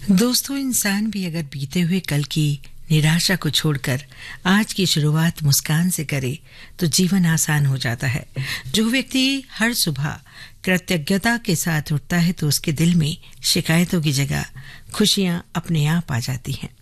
दोस्तों, इंसान भी अगर बीते हुए कल की निराशा को छोड़कर आज की शुरुआत मुस्कान से करे तो जीवन आसान हो जाता है। जो व्यक्ति हर सुबह कृतज्ञता के साथ उठता है तो उसके दिल में शिकायतों की जगह खुशियां अपने आप आ जाती हैं।